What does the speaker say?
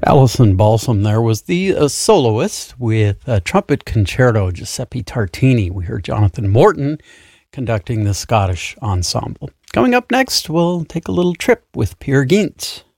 Alison Balsam there was the soloist with a trumpet concerto, Giuseppe Tartini. We heard Jonathan Morton conducting the Scottish ensemble. Coming up next, we'll take a little trip with Peer Gynt.